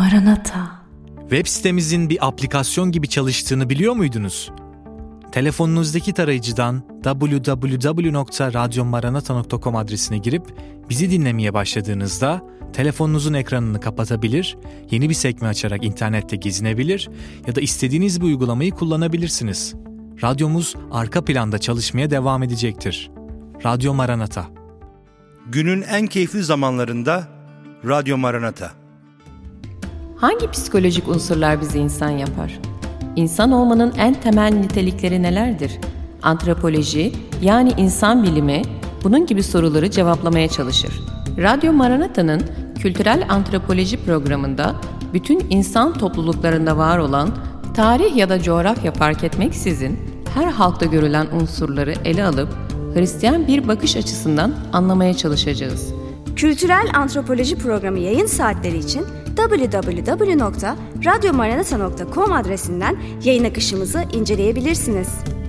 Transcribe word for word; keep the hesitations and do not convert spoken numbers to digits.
Maranata. Web sitemizin bir aplikasyon gibi çalıştığını biliyor muydunuz? Telefonunuzdaki tarayıcıdan double-u double-u double-u nokta radyo maranata nokta com adresine girip bizi dinlemeye başladığınızda telefonunuzun ekranını kapatabilir, yeni bir sekme açarak internette gezinebilir ya da istediğiniz bir uygulamayı kullanabilirsiniz. Radyomuz arka planda çalışmaya devam edecektir. Radyo Maranata. Günün en keyifli zamanlarında Radyo Maranata. Hangi psikolojik unsurlar bizi insan yapar? İnsan olmanın en temel nitelikleri nelerdir? Antropoloji, yani insan bilimi, bunun gibi soruları cevaplamaya çalışır. Radyo Maranata'nın Kültürel Antropoloji programında bütün insan topluluklarında var olan, tarih ya da coğrafya fark etmeksizin her halkta görülen unsurları ele alıp Hristiyan bir bakış açısından anlamaya çalışacağız. Kültürel Antropoloji programı yayın saatleri için double-u double-u double-u nokta radyo maranata nokta com adresinden yayın akışımızı inceleyebilirsiniz.